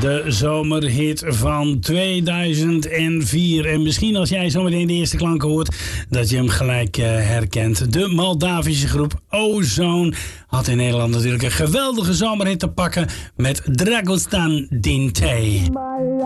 De zomerhit van 2004. En misschien als jij zometeen de eerste klanken hoort, dat je hem gelijk herkent. De Moldavische groep Ozone had in Nederland natuurlijk een geweldige zomerhit te pakken met Dragostan Dinte.